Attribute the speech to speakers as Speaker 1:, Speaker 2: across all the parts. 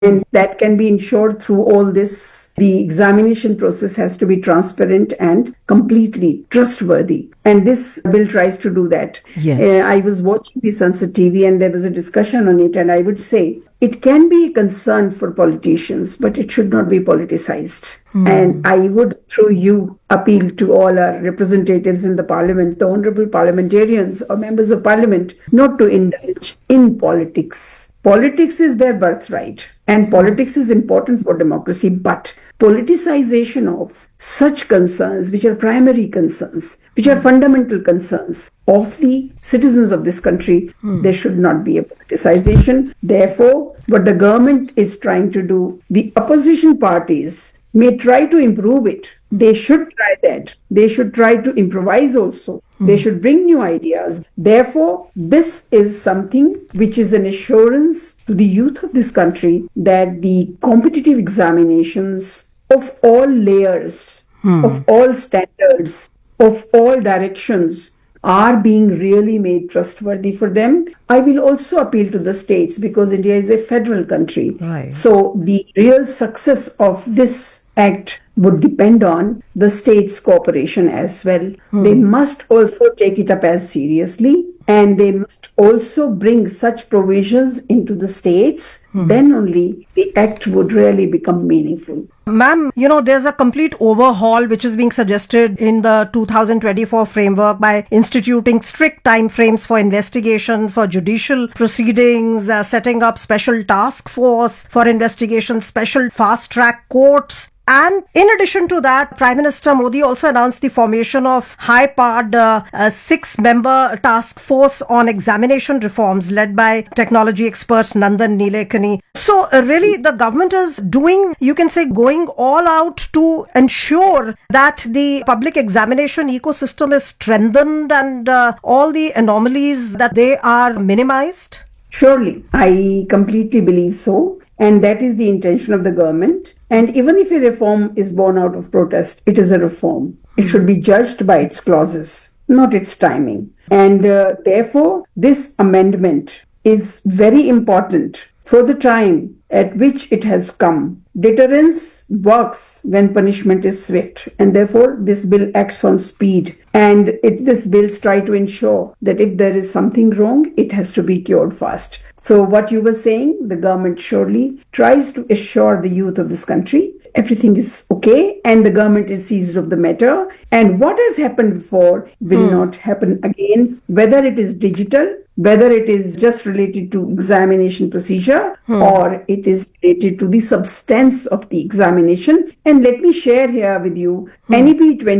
Speaker 1: And that can be ensured through all this. The examination process has to be transparent and completely trustworthy. And this bill tries to do that.
Speaker 2: Yes.
Speaker 1: I was watching the Sunset TV and there was a discussion on it, and I would say it can be a concern for politicians, but it should not be politicized. And I would, through you, appeal to all our representatives in the parliament, the honorable parliamentarians or members of parliament, not to indulge in politics. Politics is their birthright, and politics is important for democracy, but politicization of such concerns, which are primary concerns, which are fundamental concerns of the citizens of this country, there should not be a politicization. Therefore, what the government is trying to do, the opposition parties may try to improve it. They should try that. They should try to improvise also. They should bring new ideas. Therefore, this is something which is an assurance to the youth of this country that the competitive examinations of all layers, of all standards, of all directions are being really made trustworthy for them. I will also appeal to the states because India is a federal country.
Speaker 2: Right.
Speaker 1: So the real success of this act would depend on the states' cooperation as well. They must also take it up as seriously, and they must also bring such provisions into the states. Then only the act would really become meaningful.
Speaker 2: Ma'am, there's a complete overhaul which is being suggested in the 2024 framework by instituting strict time frames for investigation, for judicial proceedings, setting up special task force for investigation, special fast track courts. And in addition to that, Prime Minister Modi also announced the formation of high-powered 6-member task force on examination reforms led by technology expert Nandan Nilekani. So really the government is doing, you can say, going all out to ensure that the public examination ecosystem is strengthened and all the anomalies that they are minimized.
Speaker 1: Surely, I completely believe so. And that is the intention of the government. And even if a reform is born out of protest, it is a reform. It should be judged by its clauses, not its timing. And therefore, this amendment is very important for the time at which it has come. Deterrence works when punishment is swift, and therefore this bill acts on speed. And this bills try to ensure that if there is something wrong, it has to be cured fast. So what you were saying, the government surely tries to assure the youth of this country everything is okay and the government is seized of the matter. And what has happened before will not happen again, whether it is digital, whether it is just related to examination procedure or it is related to the substance of the examination. And let me share here with you, NEP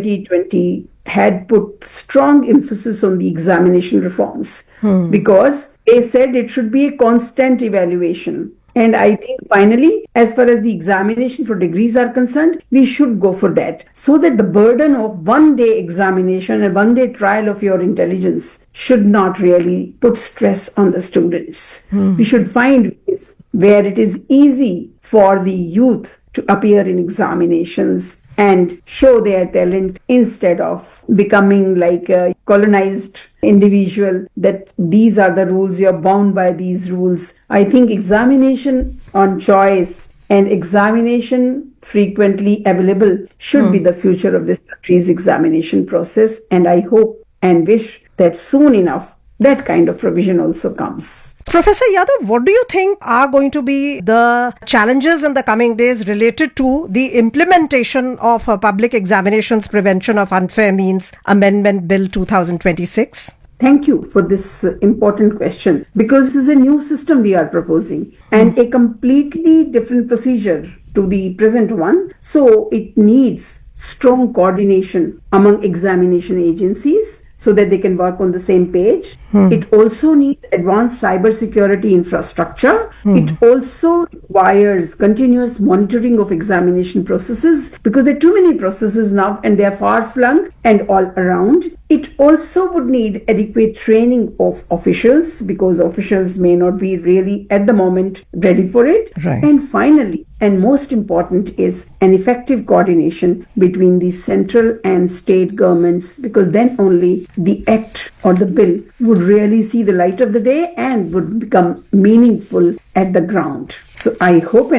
Speaker 1: 2020 had put strong emphasis on the examination reforms because they said it should be a constant evaluation. And I think finally, as far as the examination for degrees are concerned, we should go for that so that the burden of one-day examination and one-day trial of your intelligence should not really put stress on the students. We should find ways where it is easy for the youth to appear in examinations and show their talent instead of becoming like a colonized individual that these are the rules, you're bound by these rules. I think examination on choice and examination frequently available should be the future of this country's examination process. And I hope and wish that soon enough that kind of provision also comes.
Speaker 2: Professor Yadav, what do you think are going to be the challenges in the coming days related to the implementation of Public Examinations Prevention of Unfair Means Amendment Bill 2026?
Speaker 1: Thank you for this important question, because this is a new system we are proposing and a completely different procedure to the present one. So it needs strong coordination among examination agencies so that they can work on the same page. It also needs advanced cybersecurity infrastructure. It also requires continuous monitoring of examination processes because there are too many processes now and they are far-flung and all around. It also would need adequate training of officials, because officials may not be really at the moment ready for it.
Speaker 2: Right.
Speaker 1: And finally, and most important, is an effective coordination between the central and state governments, because then only the act or the bill would really see the light of the day and would become meaningful at the ground. So I hope